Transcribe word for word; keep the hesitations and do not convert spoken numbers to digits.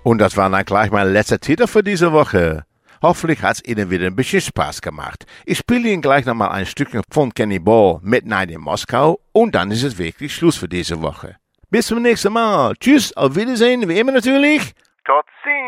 Und das war dann gleich mein letzter Titel für diese Woche. Hoffentlich hat es Ihnen wieder ein bisschen Spaß gemacht. Ich spiele Ihnen gleich nochmal ein Stückchen von Kenny Ball, Midnight in Moskau, und dann ist es wirklich Schluss für diese Woche. Bis zum nächsten Mal. Tschüss, auf Wiedersehen, wie immer natürlich. Tot ziens.